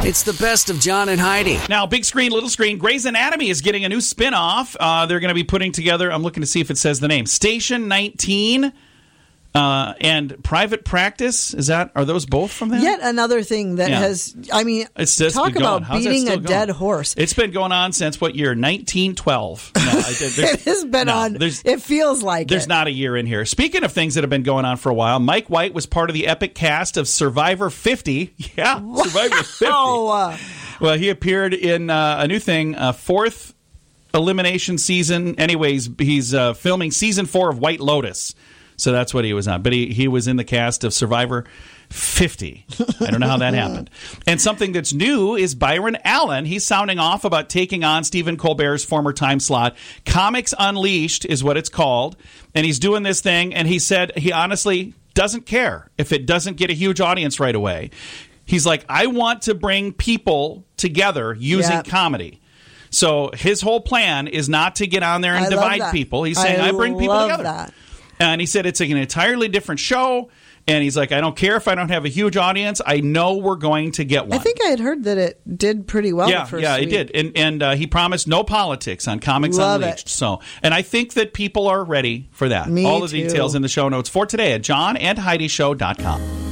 It's the best of John and Heidi. Now, big screen, little screen. Grey's Anatomy is getting a new spin-off. They're going to be putting together, I'm looking to see if it says the name, Station 19 and Private Practice. Are those both from that? Yet another thing that has, it's just talk about beating a dead going? horse. It's been going on since what year? 1912. It has been on. It feels like there's not a year in here. Speaking of things that have been going on for a while, Mike White was part of the epic cast of Survivor 50. Yeah, wow. Survivor 50. Well, he appeared in a new thing, fourth elimination season. Anyways, he's filming season 4 of White Lotus. So that's what he was on. But he was in the cast of Survivor 50. I don't know how that happened. And something that's new is Byron Allen. He's sounding off about taking on Stephen Colbert's former time slot. Comics Unleashed is what it's called. And he's doing this thing. And he said he honestly doesn't care if it doesn't get a huge audience right away. He's like, I want to bring people together using comedy. So his whole plan is not to get on there and divide people. He's saying, I bring people together. That. And he said it's an entirely different show. And he's like, I don't care if I don't have a huge audience. I know we're going to get one. I think I had heard that it did pretty well the first week. It did. And he promised no politics on Comics Unleashed. So, and I think that people are ready for that. Me All the too. details in the show notes for today at johnandheidishow.com.